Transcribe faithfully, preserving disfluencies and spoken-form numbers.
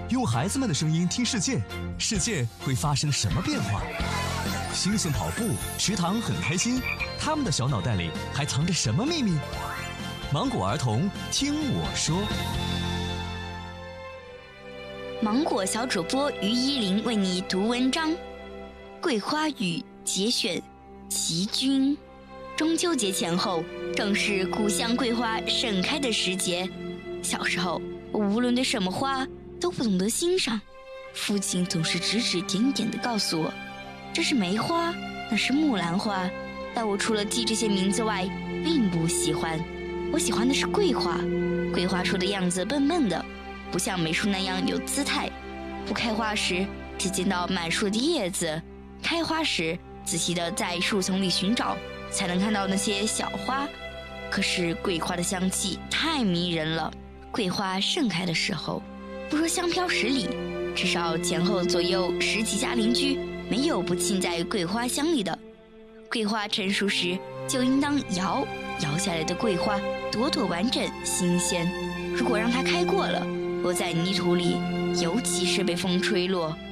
用孩子们的声音听世界，世界会发生什么变化？星星跑步，池塘很开心，他们的小脑袋里还藏着什么秘密？芒果儿童听我说。 芒果小主播于依林为你读文章，《桂花雨》节选，齐君。中秋节前后，正是故乡桂花盛开的时节。小时候，我无论对什么花都不懂得欣赏，父亲总是指指点点地告诉我，这是梅花，那是木兰花，但我除了记这些名字外，并不喜欢。我喜欢的是桂花，桂花树的样子笨笨的，不像梅树那样有姿态。不开花时，只见到满树的叶子；开花时，仔细地在树丛里寻找，才能看到那些小花。可是桂花的香气太迷人了，桂花盛开的时候，不说香飘十里，至少前后左右十几家邻居没有不浸在桂花香里的。桂花成熟时，就应当摇，摇下来的桂花朵朵完整新鲜。如果让它开过了，落在泥土里，尤其是被风吹落，